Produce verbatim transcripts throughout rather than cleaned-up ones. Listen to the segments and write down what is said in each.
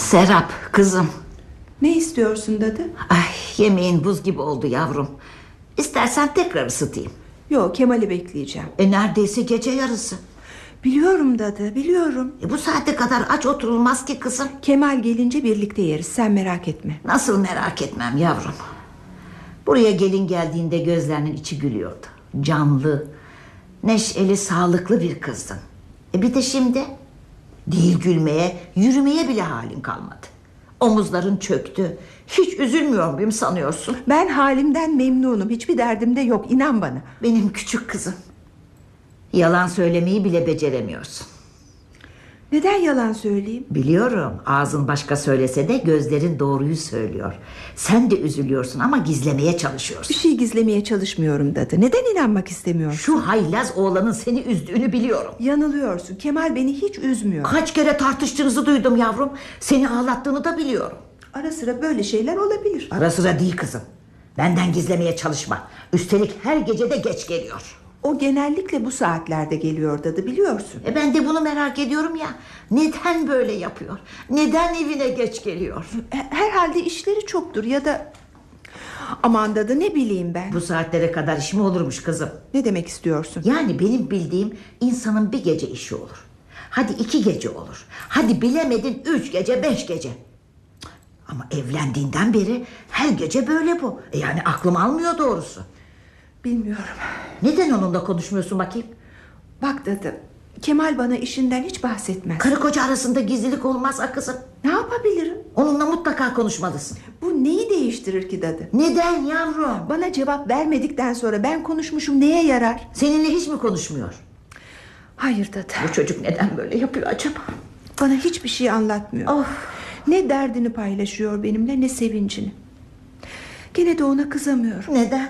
Serap kızım. Ne istiyorsun dadı? Ay, yemeğin buz gibi oldu yavrum. İstersen tekrar ısıtayım. Yok, Kemal'i bekleyeceğim. E neredeyse gece yarısı. Biliyorum dadı, biliyorum. E bu saate kadar aç oturulmaz ki kızım. Kemal gelince birlikte yeriz, sen merak etme. Nasıl merak etmem yavrum. Buraya gelin geldiğinde gözlerinin içi gülüyordu. Canlı, neşeli, sağlıklı bir kızdın. E bir de şimdi değil gülmeye, yürümeye bile halin kalmadı. Omuzların çöktü. Hiç üzülmüyor muyum sanıyorsun? Ben halimden memnunum, hiçbir derdim de yok, inan bana. Benim küçük kızım. Yalan söylemeyi bile beceremiyorsun. Neden yalan söyleyeyim? Biliyorum, ağzın başka söylese de gözlerin doğruyu söylüyor. Sen de üzülüyorsun ama gizlemeye çalışıyorsun. Bir şey gizlemeye çalışmıyorum dadı. Neden inanmak istemiyorsun? Şu haylaz oğlanın seni üzdüğünü biliyorum. Yanılıyorsun, Kemal beni hiç üzmüyor. Kaç kere tartıştığınızı duydum yavrum. Seni ağlattığını da biliyorum. Ara sıra böyle şeyler olabilir. Ara sıra değil kızım. Benden gizlemeye çalışma. Üstelik her gece de geç geliyor. O genellikle bu saatlerde geliyor dadı, biliyorsun. E ben de bunu merak ediyorum ya. Neden böyle yapıyor? Neden evine geç geliyor? Herhalde işleri çoktur ya da... Aman dadı, ne bileyim ben. Bu saatlere kadar iş mi olurmuş kızım? Ne demek istiyorsun? Yani benim bildiğim insanın bir gece işi olur. Hadi iki gece olur. Hadi bilemedin üç gece, beş gece. Ama evlendiğinden beri her gece böyle bu. E yani aklım almıyor doğrusu. Bilmiyorum. Neden onunla konuşmuyorsun bakayım? Bak dadı, Kemal bana işinden hiç bahsetmez. Karı koca arasında gizlilik olmaz ha kızım. Ne yapabilirim? Onunla mutlaka konuşmalısın. Bu neyi değiştirir ki dadı? Neden yavrum? Bana cevap vermedikten sonra ben konuşmuşum, neye yarar? Seninle hiç mi konuşmuyor? Hayır dadı. Bu çocuk neden böyle yapıyor acaba? Bana hiçbir şey anlatmıyor. Of. Ne derdini paylaşıyor benimle, ne sevincini. Gene de ona kızamıyorum. Neden?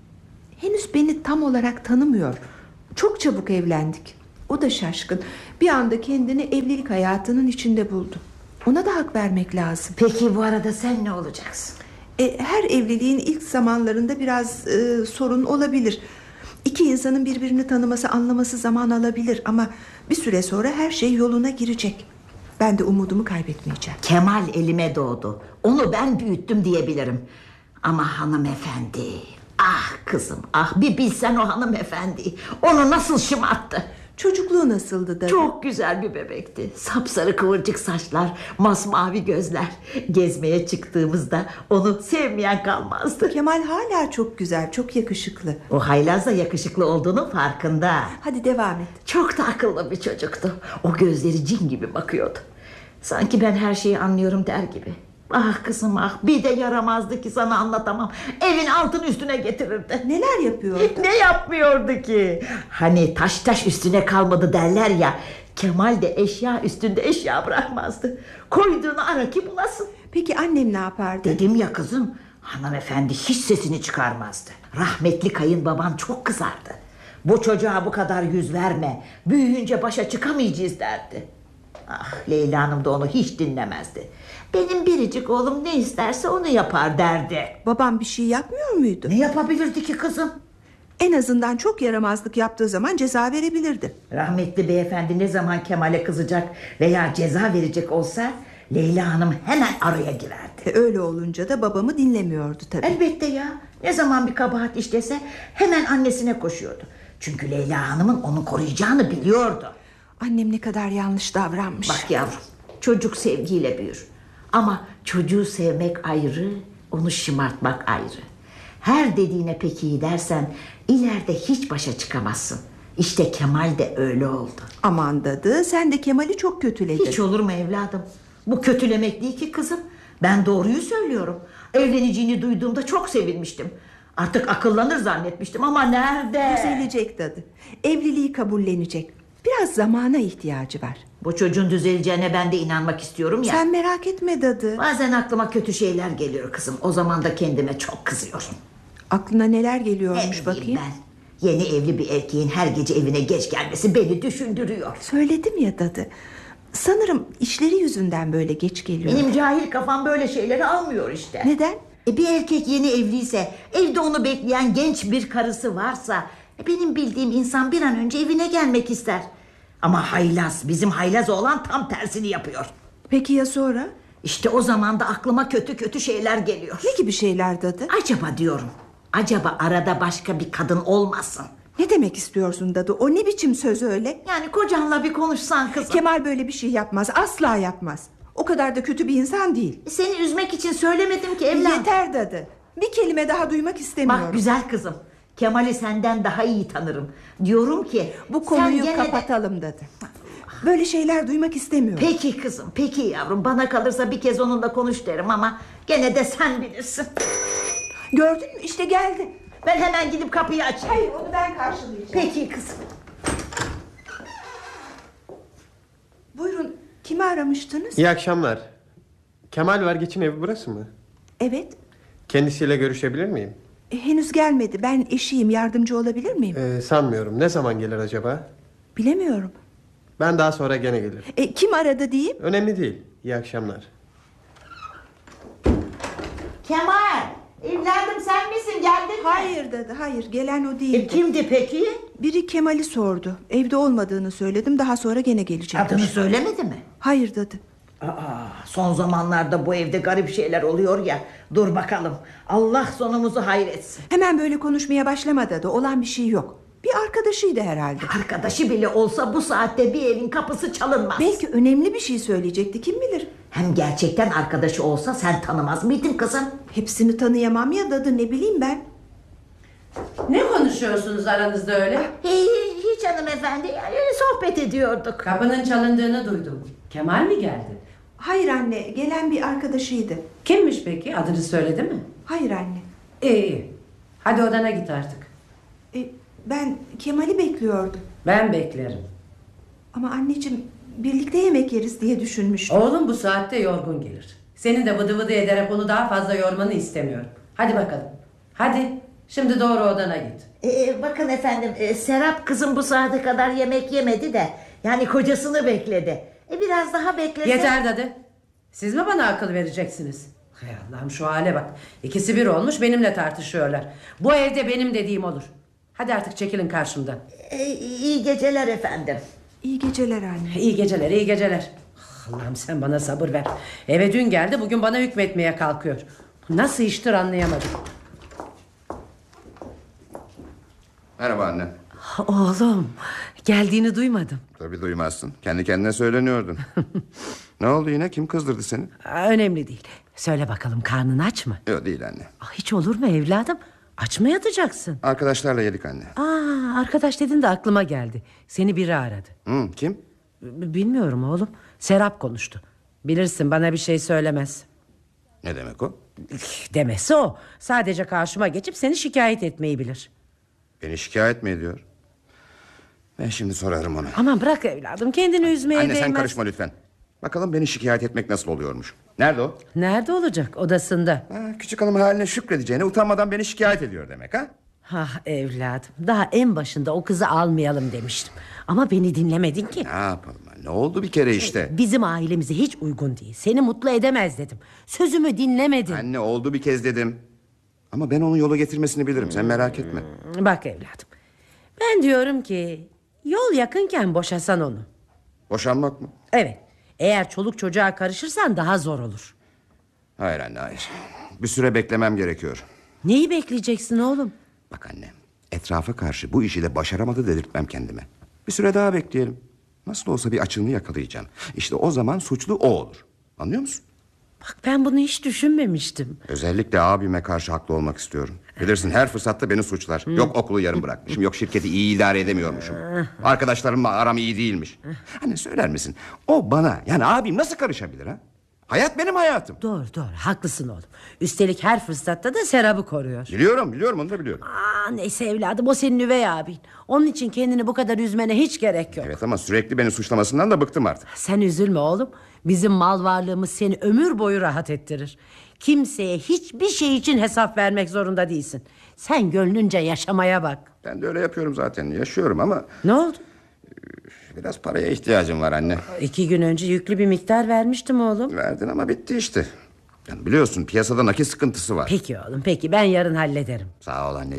Henüz beni tam olarak tanımıyor. Çok çabuk evlendik. O da şaşkın. Bir anda kendini evlilik hayatının içinde buldu. Ona da hak vermek lazım. Peki bu arada sen ne olacaksın? E, her evliliğin ilk zamanlarında biraz e, sorun olabilir. İki insanın birbirini tanıması, anlaması zaman alabilir. Ama bir süre sonra her şey yoluna girecek. Ben de umudumu kaybetmeyeceğim. Kemal elime doğdu. Onu ben büyüttüm diyebilirim. Ama hanımefendi... Ah kızım, ah bir bilsen o hanımefendi. Onu nasıl şımarttı. Çocukluğu nasıldı da? Çok güzel bir bebekti. Sapsarı kıvırcık saçlar, masmavi gözler. Gezmeye çıktığımızda onu sevmeyen kalmazdı. Kemal hala çok güzel, çok yakışıklı. O haylaz da yakışıklı olduğunun farkında. Hadi devam et. Çok da akıllı bir çocuktu. O gözleri cin gibi bakıyordu. Sanki ben her şeyi anlıyorum der gibi. Ah kızım ah, bir de yaramazdı ki sana anlatamam. Evin altını üstüne getirirdi. Neler yapıyordu? Ne yapmıyordu ki? Hani taş taş üstüne kalmadı derler ya. Kemal de eşya üstünde eşya bırakmazdı. Koyduğunu ara ki bulasın. Peki annem ne yapardı? Dedim ya kızım, hanımefendi hiç sesini çıkarmazdı. Rahmetli kayınbaban çok kızardı. Bu çocuğa bu kadar yüz verme, büyüyünce başa çıkamayacağız derdi. Ah, Leyla Hanım da onu hiç dinlemezdi. Benim biricik oğlum ne isterse onu yapar derdi. Babam bir şey yapmıyor muydu? Ne yapabilirdi ki kızım? En azından çok yaramazlık yaptığı zaman ceza verebilirdi. Rahmetli beyefendi ne zaman Kemal'e kızacak veya ceza verecek olsa Leyla Hanım hemen araya girerdi. E, öyle olunca da babamı dinlemiyordu tabii. Elbette ya. Ne zaman bir kabahat işlese hemen annesine koşuyordu. Çünkü Leyla Hanım'ın onu koruyacağını biliyordu. Annem ne kadar yanlış davranmış. Bak yavrum, çocuk sevgiyle büyür. Ama çocuğu sevmek ayrı, onu şımartmak ayrı. Her dediğine peki iyi dersen ileride hiç başa çıkamazsın. İşte Kemal de öyle oldu. Aman dadı, sen de Kemal'i çok kötüledin. Hiç olur mu evladım? Bu kötülemek değil ki kızım. Ben doğruyu söylüyorum. Evleneceğini duyduğumda çok sevinmiştim. Artık akıllanır zannetmiştim ama nerede? Düzelecek dadı. Evliliği kabullenecek. Biraz zamana ihtiyacı var. Bu çocuğun düzeleceğine ben de inanmak istiyorum ya. Sen merak etme dadı. Bazen aklıma kötü şeyler geliyor kızım. O zaman da kendime çok kızıyorum. Aklına neler Ne geliyormuş bileyim bakayım? ben. Yeni evli bir erkeğin her gece evine geç gelmesi beni düşündürüyor. Söyledim ya dadı. Sanırım işleri yüzünden böyle geç geliyor. Benim cahil kafam böyle şeyleri almıyor işte. Neden? E bir erkek yeni evliyse, evde onu bekleyen genç bir karısı varsa, e benim bildiğim insan bir an önce evine gelmek ister. Ama haylaz, bizim haylaz olan tam tersini yapıyor. Peki ya sonra? İşte o zaman da aklıma kötü kötü şeyler geliyor. Ne gibi şeyler dadı? Acaba diyorum, acaba arada başka bir kadın olmasın? Ne demek istiyorsun dadı? O ne biçim söz öyle? Yani kocanla bir konuşsan kızım. Kemal böyle bir şey yapmaz, asla yapmaz. O kadar da kötü bir insan değil. Seni üzmek için söylemedim ki evladım. Yeter dadı. Bir kelime daha duymak istemiyorum. Bak güzel kızım, Kemal'i senden daha iyi tanırım. Diyorum ki bu konuyu sen gene de- kapatalım dadı. Böyle şeyler duymak istemiyorum. Peki kızım, peki yavrum. Bana kalırsa bir kez onunla konuş derim ama gene de sen bilirsin. Gördün mü, işte geldi. Ben hemen gidip kapıyı açayım. Hayır, onu ben karşılayacağım. Peki kızım. Buyurun, kimi aramıştınız? İyi akşamlar. Kemal Vergiç'in evi burası mı? Evet. Kendisiyle görüşebilir miyim? E, henüz gelmedi. Ben eşiyim, yardımcı olabilir miyim? Ee, sanmıyorum. Ne zaman gelir acaba? Bilemiyorum. Ben daha sonra gene gelirim. E, kim aradı diyeyim? Önemli değil. İyi akşamlar. Kemal, evladım sen misin? Geldin mi? Hayır dadı, hayır. Gelen o değildi. E, kimdi peki? Biri Kemal'i sordu. Evde olmadığını söyledim. Daha sonra gene gelecekmiş. Adını söylemedi mi? Hayır dadı. Aa, son zamanlarda bu evde garip şeyler oluyor ya. Dur bakalım. Allah sonumuzu hayretsin. Hemen böyle konuşmaya başlama dadı. Olan bir şey yok. Bir arkadaşıydı herhalde. Arkadaşı bile olsa bu saatte bir evin kapısı çalınmaz. Belki önemli bir şey söyleyecekti, kim bilir. Hem gerçekten arkadaşı olsa sen tanımaz mıydın kızım? Hepsini tanıyamam ya dadı, ne bileyim ben. Ne konuşuyorsunuz aranızda öyle? Hiç, hiç hanımefendi, yani sohbet ediyorduk. Kapının çalındığını duydum. Kemal mi geldi? Hayır anne, gelen bir arkadaşıydı. Kimmiş peki? Adını söyledi mi? Hayır anne. İyi iyi. Hadi odana git artık. E, ben Kemal'i bekliyordum. Ben beklerim. Ama anneciğim, birlikte yemek yeriz diye düşünmüştüm. Oğlum bu saatte yorgun gelir. Senin de vıdı vıdı ederek onu daha fazla yormanı istemiyorum. Hadi bakalım. Hadi. Şimdi doğru odana git. Ee, bakın efendim, e, Serap kızım bu saate kadar yemek yemedi de, yani kocasını bekledi. E, biraz daha beklese... Yeter dadı. Siz mi bana akıl vereceksiniz? Hay Allah'ım, şu hale bak. İkisi bir olmuş, benimle tartışıyorlar. Bu evde benim dediğim olur. Hadi artık çekilin karşımdan. E, iyi geceler efendim. İyi geceler anne. İyi geceler, iyi geceler. Allah'ım sen bana sabır ver. Eve dün geldi, bugün bana hükmetmeye kalkıyor. Nasıl iştir anlayamadım. Merhaba anne. Oğlum, geldiğini duymadım. Tabii duymazsın. Kendi kendine söyleniyordun. Ne oldu yine? Kim kızdırdı seni? Aa, önemli değil. Söyle bakalım, karnın aç mı? Yok değil anne. Aa, hiç olur mu evladım? Aç mı yatacaksın? Arkadaşlarla yedik anne. Aa, arkadaş dedin de aklıma geldi. Seni biri aradı. Hı, kim? B- Bilmiyorum oğlum. Serap konuştu. Bilirsin, bana bir şey söylemez. Ne demek o? Demesi o. Sadece karşıma geçip seni şikayet etmeyi bilir. Beni şikayet mi ediyor? Ben şimdi sorarım ona. Aman bırak evladım, kendini üzmeye Anne değmez. sen karışma lütfen. Bakalım beni şikayet etmek nasıl oluyormuş. Nerede o? Nerede olacak? Odasında. Ha, küçük hanım haline şükredeceğine utanmadan beni şikayet ediyor demek ha? Ah evladım, daha en başında o kızı almayalım demiştim. Ama beni dinlemedin ki. Ne yapalım? Ne oldu bir kere işte? Bizim ailemize hiç uygun değil. Seni mutlu edemez dedim. Sözümü dinlemedin. Anne oldu bir kez dedim. Ama ben onun yola getirmesini bilirim, sen merak etme. Bak evladım, ben diyorum ki yol yakınken boşasan onu. Boşanmak mı? Evet, eğer çoluk çocuğa karışırsan daha zor olur. Hayır anne hayır. Bir süre beklemem gerekiyor. Neyi bekleyeceksin oğlum? Bak anne, etrafa karşı bu işi de başaramadı dedirtmem kendime. Bir süre daha bekleyelim. Nasıl olsa bir açığını yakalayacağım. İşte o zaman suçlu o olur. Anlıyor musun? Bak ben bunu hiç düşünmemiştim. Özellikle abime karşı haklı olmak istiyorum. Bilirsin her fırsatta beni suçlar. Yok okulu yarım bırakmışım. Yok şirketi iyi idare edemiyormuşum. Arkadaşlarımla aram iyi değilmiş. Hani söyler misin? O bana, yani abim nasıl karışabilir ha? Hayat benim hayatım. Doğru doğru, haklısın oğlum. Üstelik her fırsatta da Serap'ı koruyor. Biliyorum biliyorum onu da biliyorum. Aa, neyse evladım, o senin üvey abin. Onun için kendini bu kadar üzmene hiç gerek yok. Evet ama sürekli beni suçlamasından da bıktım artık. Sen üzülme oğlum. Bizim mal varlığımız seni ömür boyu rahat ettirir. Kimseye hiçbir şey için hesap vermek zorunda değilsin. Sen gönlünce yaşamaya bak. Ben de öyle yapıyorum zaten, yaşıyorum ama... Ne oldu? Biraz paraya ihtiyacım var anne. İki gün önce yüklü bir miktar vermiştim oğlum. Verdin ama bitti işte. Yani biliyorsun piyasada nakit sıkıntısı var. Peki oğlum, peki ben yarın hallederim. Sağ ol anneciğim.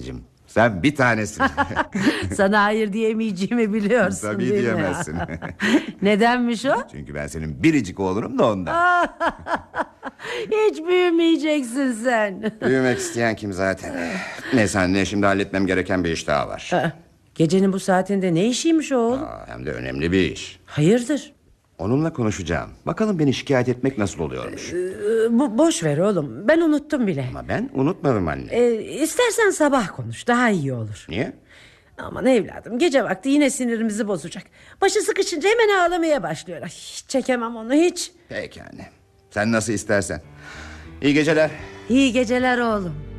Sen bir tanesin. Sana hayır diyemeyeceğimi biliyorsun Tabii değil mi? diyemezsin. Nedenmiş o? Çünkü ben senin biricik oğlunum da ondan. Hiç büyümeyeceksin sen. Büyümek isteyen kim zaten? Neyse anne, şimdi halletmem gereken bir iş daha var. Aa, gecenin bu saatinde ne işiymiş o oğlum? Aa, hem de önemli bir iş. Hayırdır? Onunla konuşacağım. Bakalım beni şikayet etmek nasıl oluyormuş. Ee, bu, boş ver oğlum, ben unuttum bile. Ama ben unutmadım anne. Ee, istersen sabah konuş, daha iyi olur. Niye? Aman evladım, gece vakti yine sinirimizi bozacak. Başı sıkışınca hemen ağlamaya başlıyor. Ay, hiç çekemem onu hiç. Peki anne. Sen nasıl istersen. İyi geceler. İyi geceler oğlum.